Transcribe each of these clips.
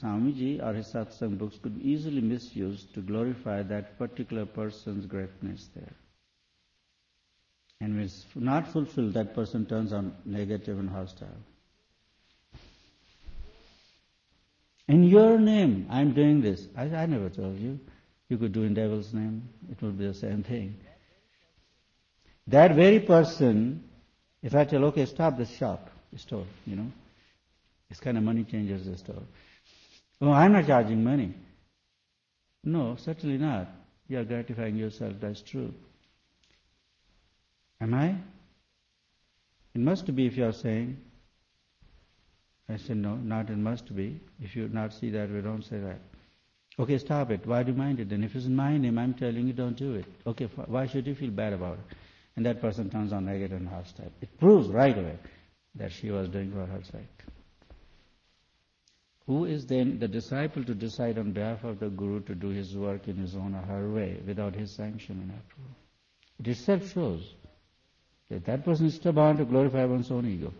Swamiji or his satsang books could be easily misused to glorify that particular person's greatness there. And when it's not fulfilled, that person turns on negative and hostile. In your name, I'm doing this. I never told you. You could do in devil's name. It would be the same thing. That very person, if I tell, okay, stop the store, it's kind of money changers, the store. Oh, I'm not charging money. No, certainly not. You are gratifying yourself, that's true. Am I? It must be if you are saying. I said, no, not it must be. If you not see that, we don't say that. Okay, stop it. Why do you mind it? And if it's in my name, I'm telling you, don't do it. Okay, why should you feel bad about it? And that person turns on negative and hostile. It proves right away that she was doing for her sake. Who is then the disciple to decide on behalf of the Guru to do his work in his own or her way without his sanction and approval? It itself shows that that person is stubborn to glorify one's own ego.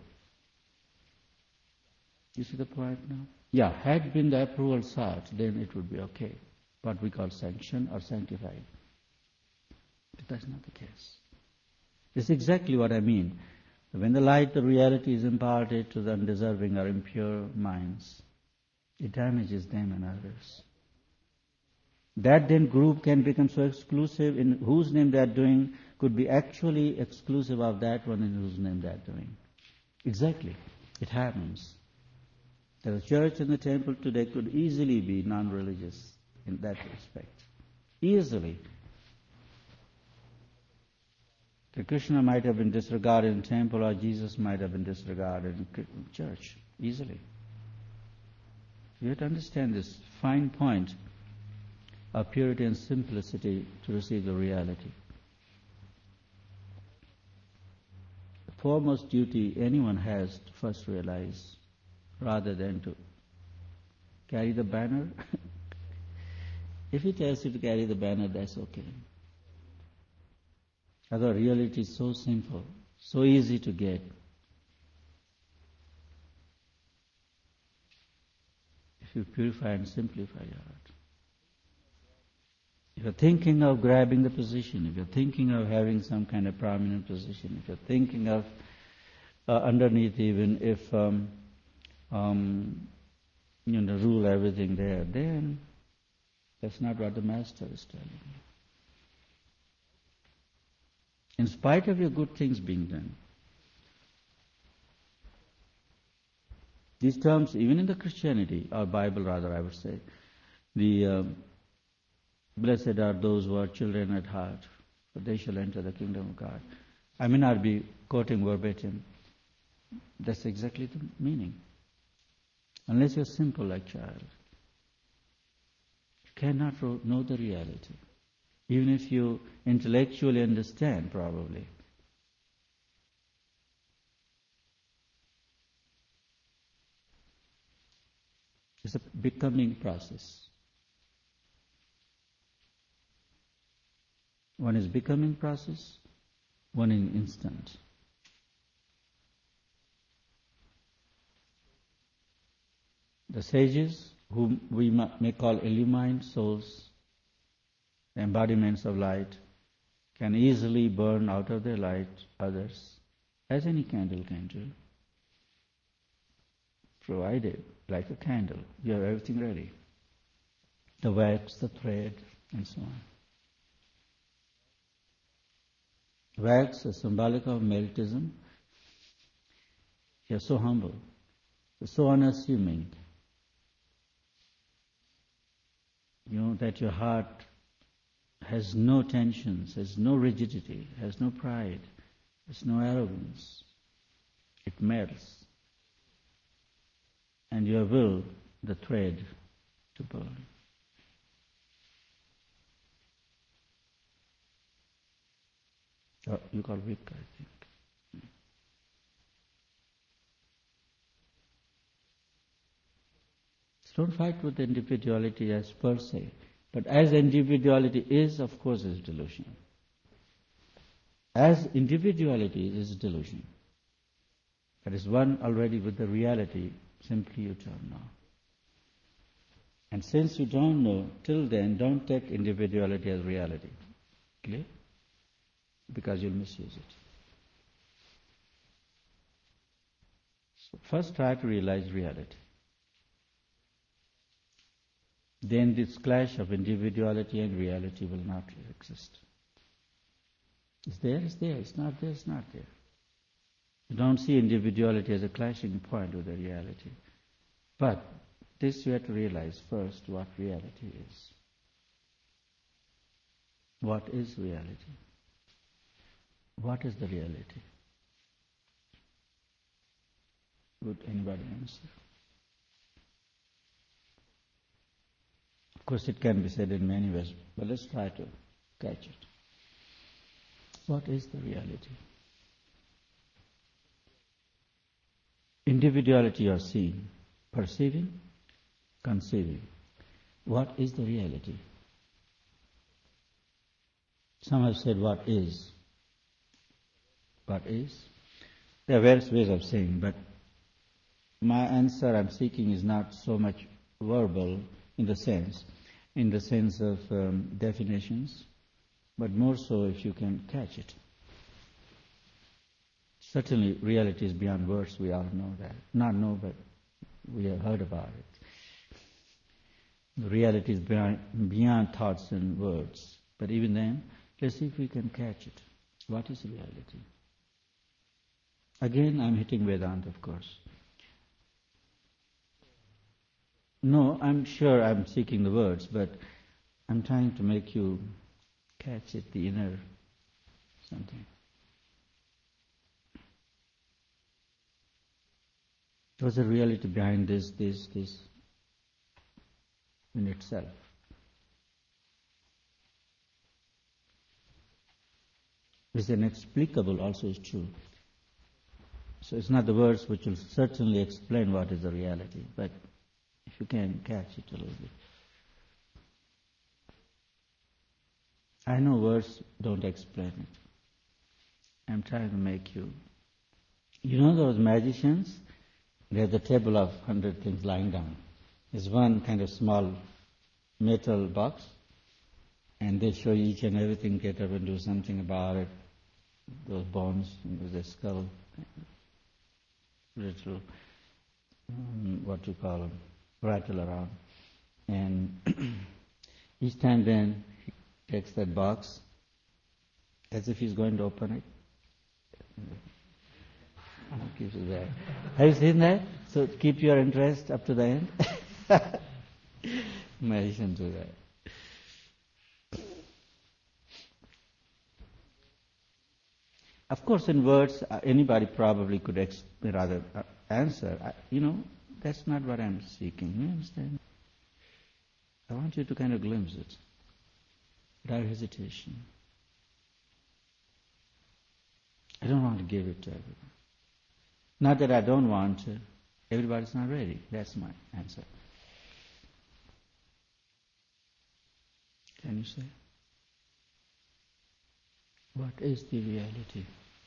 You see the point now? Yeah, had been the approval sought, then it would be okay. What we call sanction or sanctified. But that's not the case. This is exactly what I mean. When the light of reality is imparted to the undeserving or impure minds, it damages them and others. That then group can become so exclusive in whose name they are doing could be actually exclusive of that one in whose name they are doing. Exactly. It happens. The church and the temple today could easily be non-religious in that respect. Easily. The Krishna might have been disregarded in temple or Jesus might have been disregarded in church. Easily. You have to understand this fine point of purity and simplicity to receive the reality. The foremost duty anyone has to first realize, rather than to carry the banner. If he tells you to carry the banner, that's okay. Although reality is so simple, so easy to get. If you purify and simplify your heart. If you're thinking of grabbing the position, if you're thinking of having some kind of prominent position, if you're thinking of underneath even if rule everything there, then that's not what the Master is telling you. In spite of your good things being done, these terms, even in the Christianity, or Bible rather, I would say, the blessed are those who are children at heart, for they shall enter the kingdom of God. I may not be quoting verbatim. That's exactly the meaning. Unless you're simple like child, you cannot know the reality. Even if you intellectually understand, probably. It's a becoming process. One is becoming process, one is instant. The sages, whom we may call illumined souls, the embodiments of light, can easily burn out of their light others, as any candle can do. Provided, like a candle, you have everything ready. The wax, the thread, and so on. Wax is symbolic of meltism. You're so humble, you're so unassuming. You know that your heart has no tensions, has no rigidity, has no pride, has no arrogance. It melts. And your will, the thread, to burn. You call wick, I think. So don't fight with individuality as per se. But as individuality is, of course, is delusion. As individuality is delusion. That is one already with the reality, simply you turn now. And since you don't know, till then, don't take individuality as reality. Clear? Because you'll misuse it. So first try to realize reality. Then this clash of individuality and reality will not exist. It's there, it's there. It's not there, it's not there. You don't see individuality as a clashing point with the reality. But this you have to realize first what reality is. What is reality? What is the reality? Would anybody answer? Of course, it can be said in many ways, but let's try to catch it. What is the reality? Individuality you are seeing, perceiving, conceiving. What is the reality? Some have said, what is? What is? There are various ways of saying, but my answer I'm seeking is not so much verbal in the sense of definitions, but more so if you can catch it. Certainly reality is beyond words, we all know that. Not know, but we have heard about it. Reality is beyond thoughts and words. But even then, let's see if we can catch it. What is reality? Again, I'm hitting Vedanta, of course. No, I'm sure I'm seeking the words, but I'm trying to make you catch it, the inner something. What's the reality behind this in itself? This inexplicable also is true. So it's not the words which will certainly explain what is the reality, but if you can catch it a little bit. I know words don't explain it. I'm trying to make you. You know those magicians? They have the table of 100 things lying down. There's one kind of small metal box, and they show you each and everything, get up and do something about it. Those bones, the skull, little, what you call them, rattle around. And each time then he takes that box as if he's going to open it. Keeps it there. Have you seen that? So keep your interest up to the end. Magicians do that. Of course, in words, anybody probably could answer. That's not what I'm seeking. You understand? I want you to kind of glimpse it without hesitation. I don't want to give it to everyone. Not that I don't want to. Everybody's not ready. That's my answer. Can you say? What is the reality?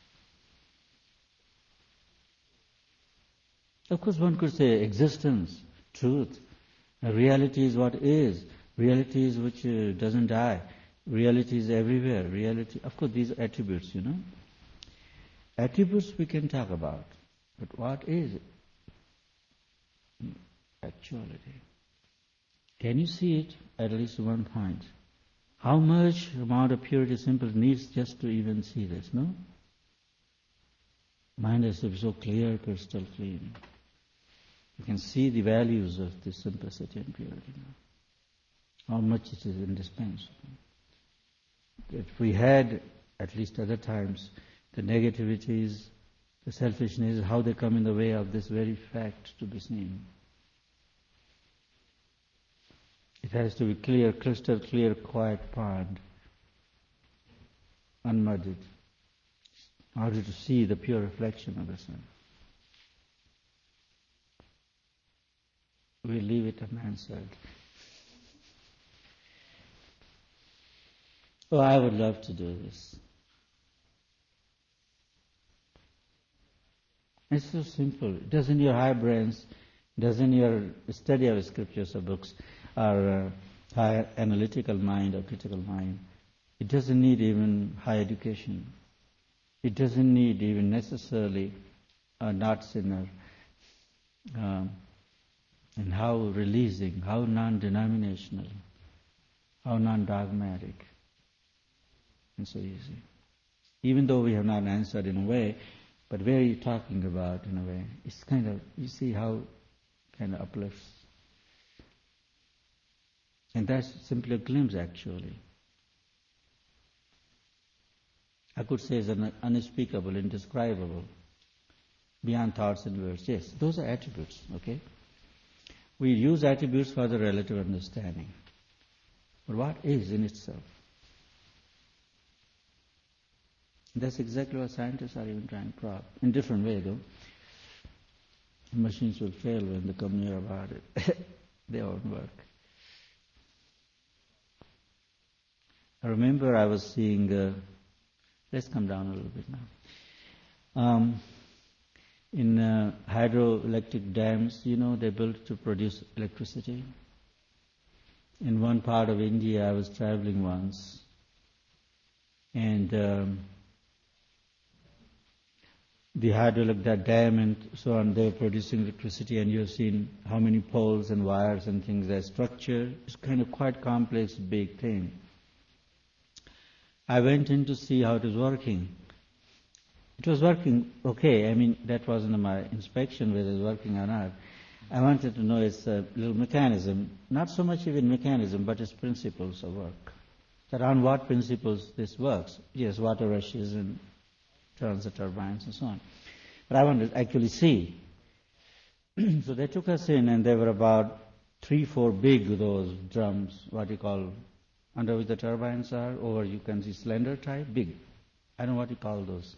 Of course, one could say existence, truth. Reality is what is. Reality is which doesn't die. Reality is everywhere. Reality, of course, these are attributes, Attributes we can talk about. But what is it? Actuality. Can you see it at least one point? How much amount of purity simple needs just to even see this, no? Mind has to be so clear, crystal clean. You can see the values of this simplicity and purity. How much it is indispensable. If we had, at least other times, the negativities, the selfishness, how they come in the way of this very fact to be seen. It has to be clear, crystal clear, quiet pond, unmuddied, in order to see the pure reflection of the sun. We leave it unanswered. Oh, I would love to do this. It's so simple. It does in your high brains. Doesn't your study of scriptures or books or higher analytical mind or critical mind, it doesn't need even high education. It doesn't need even necessarily a not sinner. And how releasing, how non-denominational, how non-dogmatic, and so easy. Even though we have not answered in a way, but where are you talking about in a way? It's kind of, you see how kind of uplifts. And that's simply a glimpse actually. I could say it's unspeakable, indescribable, beyond thoughts and words. Yes, those are attributes, okay? We use attributes for the relative understanding. But what is in itself? That's exactly what scientists are even trying to prove. In different way though. Machines will fail when they come near about it. They won't work. I remember I was seeing, let's come down a little bit now. In hydroelectric dams, they built to produce electricity. In one part of India, I was traveling once, and the hydroelectric dam and so on, they were producing electricity, and you've seen how many poles and wires and things. Their structure is kind of quite complex, big thing. I went in to see how it was working. It was working okay. I mean, that wasn't my inspection whether it was working or not. I wanted to know its little mechanism, not so much even mechanism, but its principles of work. That on what principles this works. Yes, water rushes and turns the turbines and so on. But I wanted to actually see. So they took us in, and there were about 3-4 big those drums, what you call, under which the turbines are, or you can see slender type, big. I don't know what you call those.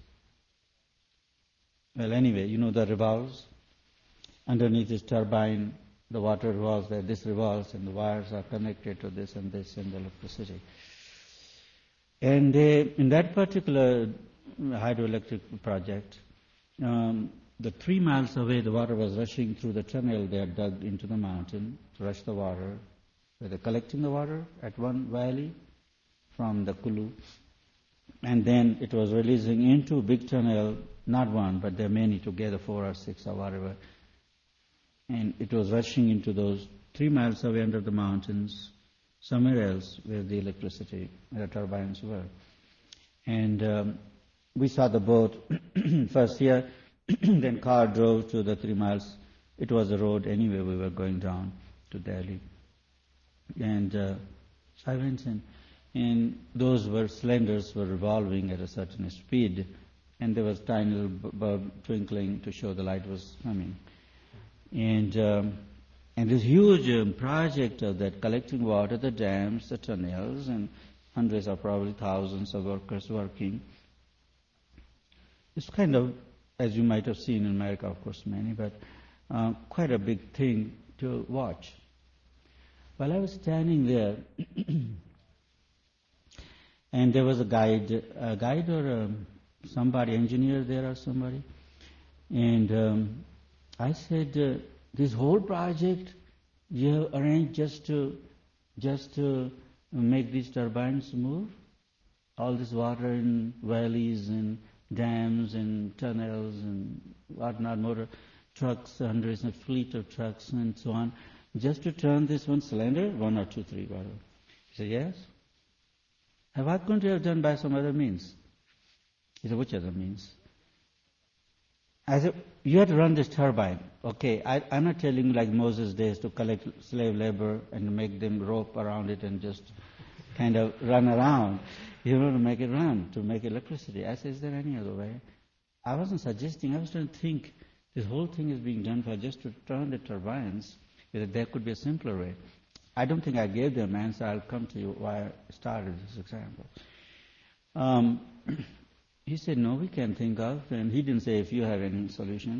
Well, anyway, the revolves. Underneath this turbine, the water revolves there, this revolves, and the wires are connected to this and this and the electricity. And in that particular hydroelectric project, the 3 miles away, the water was rushing through the tunnel they had dug into the mountain to rush the water. Where they're collecting the water at one valley from the Kulu. And then it was releasing into a big tunnel, not one, but there are many together, 4 or 6 or whatever. And it was rushing into those 3 miles away under the mountains, somewhere else where the electricity, where the turbines were. And we saw the boat first here, then car drove to the 3 miles. It was a road anyway, we were going down to Delhi. And so I went in, and those cylinders were revolving at a certain speed, and there was tiny little bulb twinkling to show the light was coming. And this huge project of that, collecting water, the dams, the tunnels, and hundreds or probably thousands of workers working. It's kind of, as you might have seen in America, of course, many, but quite a big thing to watch. While I was standing there, and there was a guide or somebody, engineer there or somebody, and I said, this whole project you arranged just to make these turbines move? All this water in valleys and dams and tunnels and whatnot, motor trucks, hundreds of fleet of trucks and so on, just to turn this one cylinder, 1 or 2, 3, whatever. He said, yes. And why couldn't you have done by some other means? He said, which other means? I said, you have to run this turbine. Okay, I'm not telling you like Moses' days to collect slave labor and make them rope around it and just kind of run around. You know, to make it run, to make electricity. I said, is there any other way? I wasn't suggesting, I was trying to think, this whole thing is being done for just to turn the turbines. There could be a simpler way. I don't think I gave them an answer. I'll come to you why I started this example. He said, no, we can't think of. And he didn't say if you have any solution.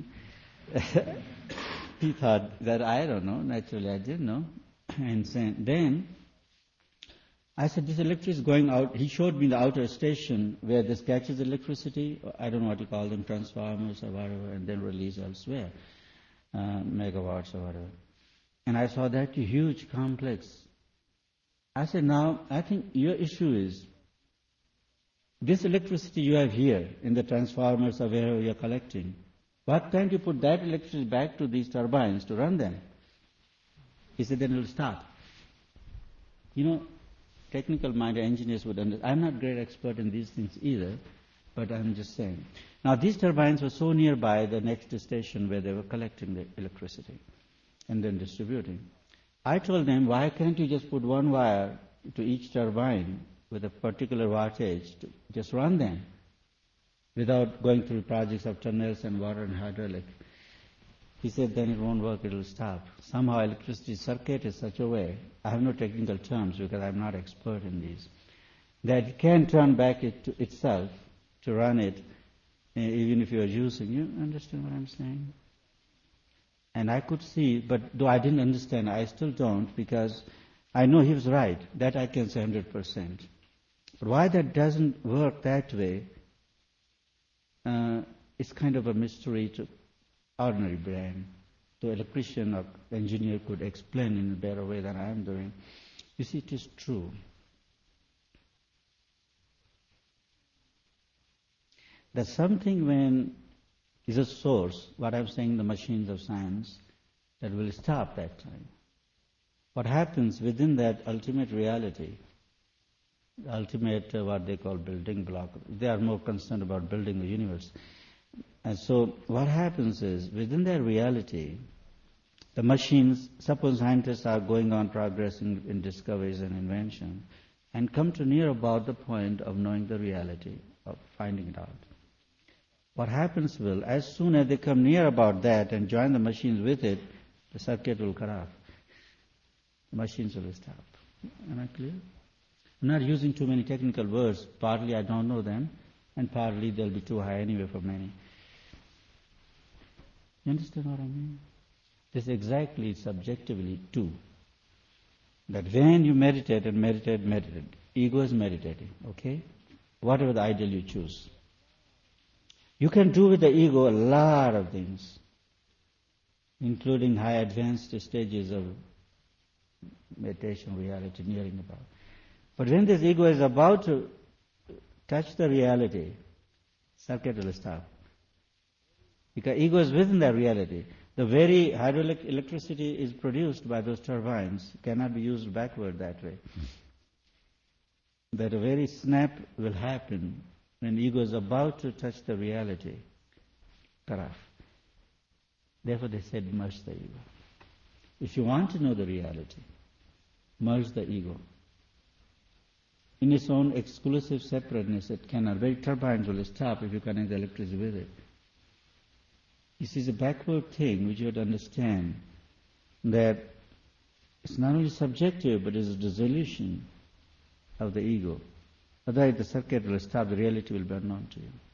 He thought that I don't know. Naturally, I didn't know. And then I said, this electricity is going out. He showed me the outer station where this catches electricity. I don't know what you call them, transformers or whatever, and then release elsewhere. megawatts or whatever. And I saw that huge complex. I said, now, I think your issue is this electricity you have here in the transformers or wherever you are collecting. Why can't you put that electricity back to these turbines to run them? He said, then it will stop. You know, technical-minded engineers would understand. I'm not a great expert in these things either, but I'm just saying. Now, these turbines were so nearby the next station where they were collecting the electricity and then distributing. I told them, why can't you just put one wire to each turbine with a particular wattage to just run them without going through projects of tunnels and water and hydraulic? He said, then it won't work, it will stop. Somehow electricity circuit is such a way, I have no technical terms because I'm not expert in these, that it can turn back itself to run it even if you are using. You understand what I'm saying? And I could see, but though I didn't understand, I still don't, because I know he was right. That I can say 100%. But why that doesn't work that way, it's kind of a mystery to ordinary brain. The electrician or engineer could explain in a better way than I am doing. You see, it is true. That something when is a source, what I'm saying, the machines of science, that will stop that time. What happens within that ultimate reality, the ultimate, what they call building block, they are more concerned about building the universe. And so what happens is, within that reality, the machines, suppose scientists are going on progressing in discoveries and invention, and come to near about the point of knowing the reality, of finding it out. What happens will, as soon as they come near about that and join the machines with it, the circuit will cut off. The machines will stop. Am I clear? I'm not using too many technical words. Partly I don't know them, and partly they'll be too high anyway for many. You understand what I mean? This is exactly subjectively too. That when you meditate, ego is meditating, okay? Whatever the ideal you choose. You can do with the ego a lot of things, including high advanced stages of meditation, reality, nearing about. But when this ego is about to touch the reality, circuit will stop. Because ego is within the reality. The very hydraulic electricity is produced by those turbines, cannot be used backward that way. That a very snap will happen when ego is about to touch the reality, cut off. Therefore they said, merge the ego. If you want to know the reality, merge the ego. In its own exclusive separateness, it cannot. Very turbines will stop if you connect the electricity with it. This is a backward thing which you have to understand, that it's not only subjective, but it's a dissolution of the ego. Otherwise the circuit will stop, the reality will be unknown to you.